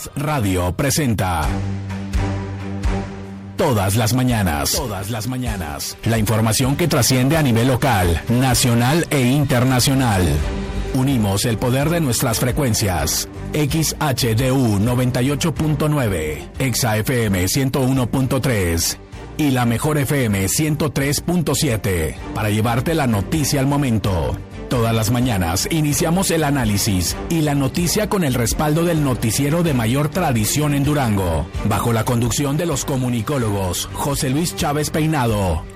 Radio presenta Todas las mañanas. La información que trasciende a nivel local, nacional e internacional. Unimos el poder de nuestras frecuencias. XHDU 98.9, Exa FM 101.3 y la Mejor FM 103.7 para llevarte la noticia al momento. Todas las mañanas iniciamos el análisis y la noticia con el respaldo del noticiero de mayor tradición en Durango, bajo la conducción de los comunicólogos José Luis Chávez Peinado